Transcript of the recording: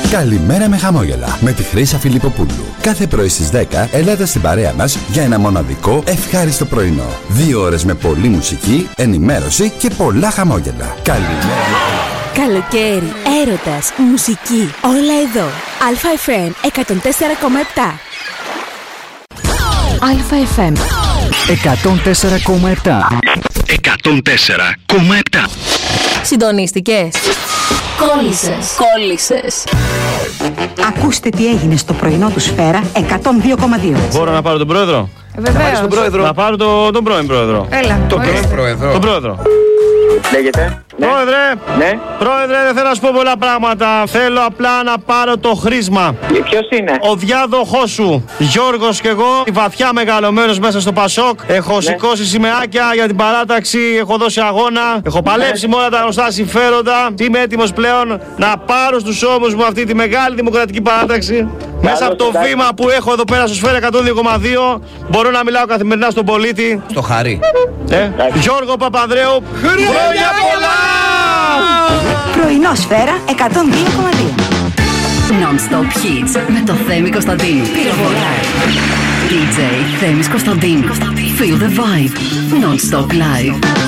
Καλημέρα με χαμόγελα με τη Χρύσα Φιλιπποπούλου. Κάθε πρωί στις 10 ελάτε στην παρέα μας για ένα μοναδικό ευχάριστο πρωινό. 2 ώρες με πολλή μουσική, ενημέρωση και πολλά χαμόγελα. Καλημέρα. Καλοκαίρι, έρωτας, μουσική, όλα εδώ. Α.Φ.Μ. 104,7. Α.Φ.Μ. 104,7. 104,7. Συντονίστηκες? Κόλλησες. Ακούστε τι έγινε στο πρωινό του Σφαίρα 102,2. Μπορώ να πάρω τον πρόεδρο? Βεβαίως. Να πάρω τον πρώην πρόεδρο. Έλα. Τον πρόεδρο. Λέγεται. Πρόεδρε, Ναι. Πρόεδρε, δεν θέλω να σου πω πολλά πράγματα. Θέλω απλά να πάρω το χρήσμα. Ποιος είναι? Ο διάδοχός σου, Γιώργος και εγώ, βαθιά μεγαλωμένος μέσα στο Πασόκ. Έχω σηκώσει σημαίακια για την παράταξη, έχω δώσει αγώνα, έχω παλέψει με όλα τα γνωστά συμφέροντα. Είμαι έτοιμος πλέον να πάρω στους ώμους μου αυτή τη μεγάλη δημοκρατική παράταξη. Μέσα από το βήμα που έχω εδώ πέρα στο Σφαίρα 102,2 μπορώ να μιλάω καθημερινά στον πολίτη. Στο χαρί. Γιώργο Παπανδρέου, χρόνια πολλά! Πρωινό Σφαίρα 102,2. Non-stop hits με το Θέμη Κωνσταντίνου. DJ Θέμης Κωνσταντίνου. Feel the vibe. Non-stop live.